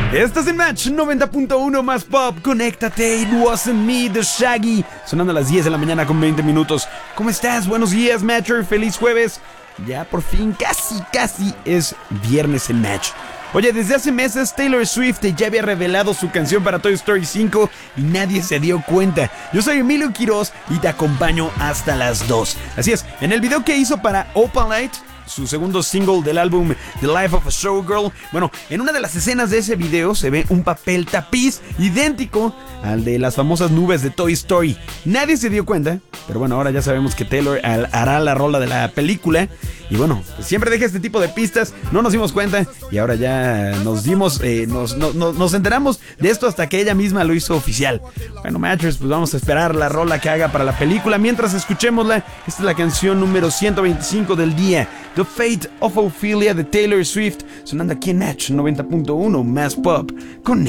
Estás en Match 90.1 más pop. Conéctate. It wasn't me, The Shaggy. Sonando a las 10 de la mañana con 20 minutos. ¿Cómo estás? Buenos días, Matcher. Feliz jueves. Ya por fin, casi es viernes en Match. Oye, desde hace meses Taylor Swift ya había revelado su canción para Toy Story 5 y nadie se dio cuenta. Yo soy Emilio Quiroz y te acompaño hasta las 2. Así es, en el video que hizo para Opalite, su segundo single del álbum The Life of a Showgirl, bueno, en una de las escenas de ese video se ve un papel tapiz idéntico al de las famosas nubes de Toy Story. Nadie se dio cuenta, pero bueno, ahora ya sabemos que Taylor hará la rola de la película. Y bueno, pues siempre deja este tipo de pistas, no nos dimos cuenta y ahora ya nos enteramos de esto hasta que ella misma lo hizo oficial. Bueno, Matchers, pues vamos a esperar la rola que haga para la película. Mientras escuchémosla, esta es la canción número 125 del día, The Fate of Ophelia de Taylor Swift, sonando aquí en Match 90.1 más pop. Conecta.